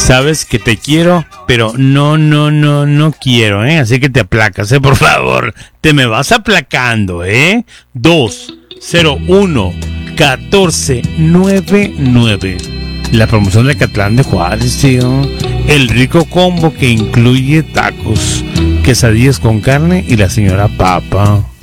Sabes que te quiero, pero no quiero, ¿eh? Así que te aplacas, ¿eh? Por favor, te me vas aplacando, ¿eh? 201-1499. La promoción de Catlán de Juárez, tío. El rico combo que incluye tacos, quesadillas con carne y la señora papa.